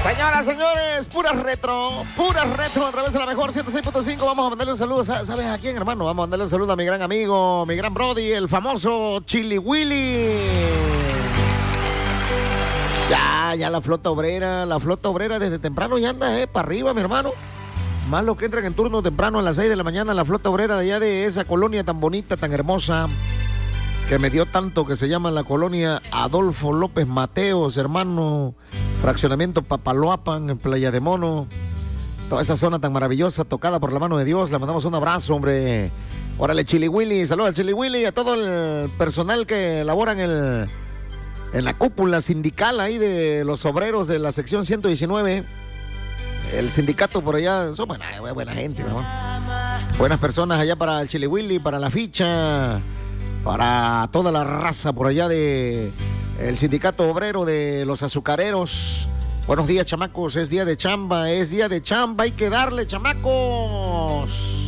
Señoras, señores, puras retro a través de la mejor 106.5. Vamos a mandarle un saludo, ¿sabes a quién, hermano? Vamos a mandarle un saludo a mi gran amigo, mi gran Brody, el famoso Chili Willy. Ya la flota obrera desde temprano ya anda, para arriba, mi hermano. Más los que entran en turno temprano a las 6 de la mañana, la flota obrera de allá de esa colonia tan bonita, tan hermosa, que me dio tanto, que se llama la colonia Adolfo López Mateos, hermano. Fraccionamiento Papaloapan, en Playa de Mono. Toda esa zona tan maravillosa, tocada por la mano de Dios. Le mandamos un abrazo, hombre. Órale, Chili Willy. Saludos al Chili Willy y a todo el personal que labora en la cúpula sindical ahí de los obreros de la sección 119. El sindicato por allá, son buena gente, ¿no? Buenas personas allá para el Chili Willy, para la ficha, para toda la raza por allá de el sindicato obrero de los azucareros. Buenos días, chamacos, es día de chamba, hay que darle, chamacos.